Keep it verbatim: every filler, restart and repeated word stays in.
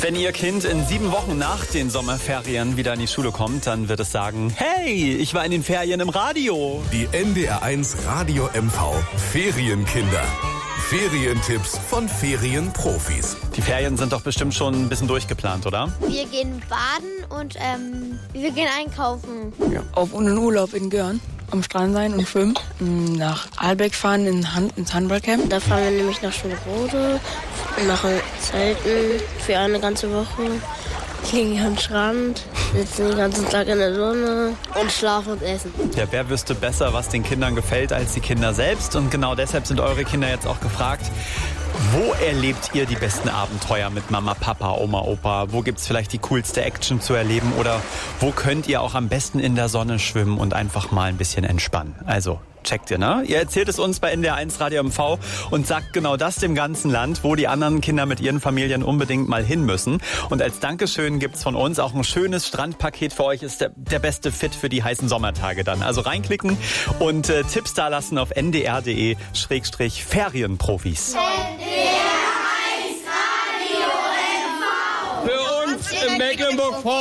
Wenn Ihr Kind in sieben Wochen nach den Sommerferien wieder in die Schule kommt, dann wird es sagen, hey, ich war in den Ferien im Radio. Die N D R eins Radio M V Ferienkinder. Ferientipps von Ferienprofis. Die Ferien sind doch bestimmt schon ein bisschen durchgeplant, oder? Wir gehen baden und ähm, wir gehen einkaufen. Ja, auf einen Urlaub in Görn. Am Strand sein und schwimmen. Nach Aalbeck fahren in Hand, ins Handballcamp. Da fahren wir nämlich nach Schulrode und machen Zelten für eine ganze Woche. Liegen am Strand, sitzen den ganzen Tag in der Sonne und schlafen und essen. Ja, wer wüsste besser, was den Kindern gefällt, als die Kinder selbst? Und genau deshalb sind eure Kinder jetzt auch gefragt, wo erlebt ihr die besten Abenteuer mit Mama, Papa, Oma, Opa? Wo gibt's vielleicht die coolste Action zu erleben? Oder wo könnt ihr auch am besten in der Sonne schwimmen und einfach mal ein bisschen entspannen? Also checkt ihr, ne? Ihr erzählt es uns bei N D R eins Radio M V und sagt genau das dem ganzen Land, wo die anderen Kinder mit ihren Familien unbedingt mal hin müssen. Und als Dankeschön gibt's von uns auch ein schönes Strandpaket für euch. Ist der, der beste Fit für die heißen Sommertage dann. Also reinklicken und äh, Tipps da lassen auf n d r punkt d e Schrägstrich Ferienprofis. N D R eins Radio M V. Für uns in Mecklenburg-Vorpommern.